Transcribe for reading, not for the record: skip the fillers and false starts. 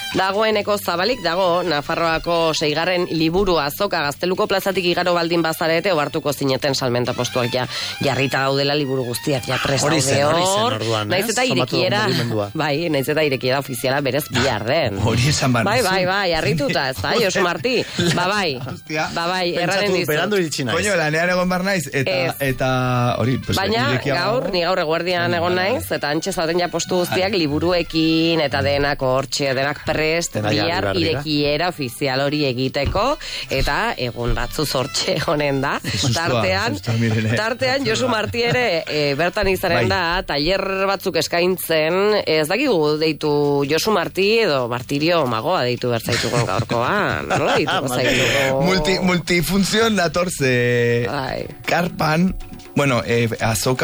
Dagoeneko zabalik dago, Nafarroako 6. liburu azoka Gazteluko plazatik igaro baldin bazarete, ohartuko zineten salmenta postuak jarrita daudela liburu guztiak, prest daude hor. Naiz eta irekiera, naiz eta irekiera ofiziala berez bihar den. Hori esan bar. Bai, harrituta, ez da, Josu Martí. Bai, erranen dizu. Berandu iritsi naiz. Koño, lanean egon bar naiz, eta hori, baina ni gaur eguerdian egon naiz, eta antxe zaten ja postu guztiak liburuekin, eta denak hortxe, denak prest, bihar irekiera ofizial hori egiteko, eta egun batzu zortxe honen da. Tartean Josu Martí ere bertan izanen da, tailer batzuk eskaintzen, ez dakigu deitu Josu Martí edo Martirio Magoa deitu bertzaituko gaurkoa. Nola deituko zaituko? Multifunción datorze. Karpan, bueno, azoka